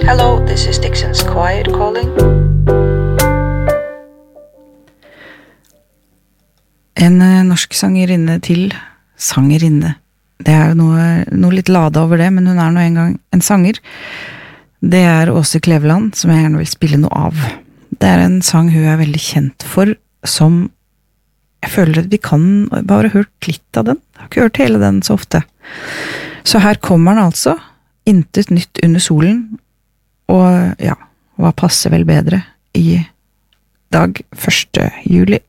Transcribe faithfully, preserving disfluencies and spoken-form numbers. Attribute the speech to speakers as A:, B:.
A: Hello, this is Dixon's Quiet calling.
B: En uh, norsk sangerinne til sangerinne. Det er jo noe, noe litt lada over det, men hun er nå en gang en sanger. Det er Åse Kleveland, som jeg gjerne vil spille noe av. Det er en sang hun er veldig kjent for, som jeg føler at vi kan bare hørt litt av den. Jeg har ikke hørt hele den så ofte. Så her kommer den altså, intet nytt under solen, og ja, hva passer vel bedre i dag første juli?